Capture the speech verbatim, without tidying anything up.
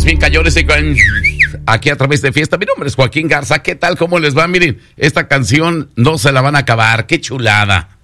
fin cayones y con... aquí a través de Fiesta. Mi nombre es Joaquín Garza. ¿Qué tal? ¿Cómo les va? Miren, esta canción no se la van a acabar. ¡Qué chulada!